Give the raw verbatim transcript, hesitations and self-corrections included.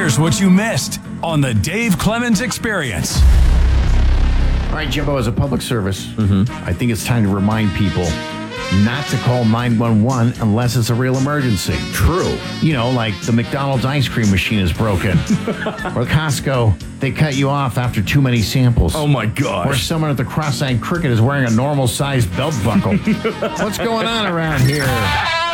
Here's what you missed on the Dave Clemens Experience. All right, Jimbo, as a public service, mm-hmm. I think it's time to remind people not to call nine one one unless it's a real emergency. True. You know, like the McDonald's ice cream machine is broken. Or Costco, they cut you off after too many samples. Oh, my gosh. Or someone at the cross-eyed cricket is wearing a normal-sized belt buckle. What's going on around here?